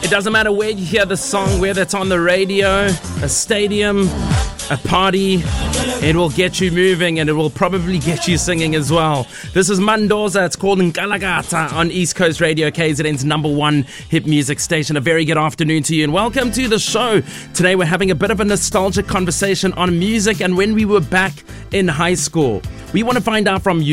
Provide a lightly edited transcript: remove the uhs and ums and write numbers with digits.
It doesn't matter where you hear the song, whether it's on the radio, a stadium, a party, it will get you moving and it will probably get you singing as well. This is Mandoza. It's called Nkalakatha on East Coast Radio, KZN's #1 hip music station. A very good afternoon to you and welcome to the show. Today we're having a bit of a nostalgic conversation on music and when we were back in high school. We want to find out from you.